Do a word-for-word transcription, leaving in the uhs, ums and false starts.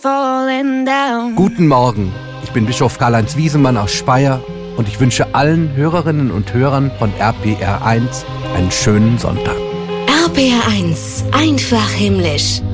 falling down. Guten Morgen, ich bin Bischof Karl-Heinz Wiesemann aus Speyer und ich wünsche allen Hörerinnen und Hörern von R P R eins einen schönen Sonntag. R P R eins, einfach himmlisch.